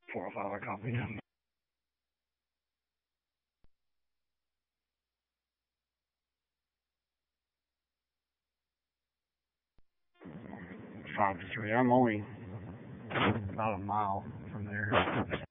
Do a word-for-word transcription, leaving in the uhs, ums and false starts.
Four or five copies. Five to three. I'm only about a mile from there.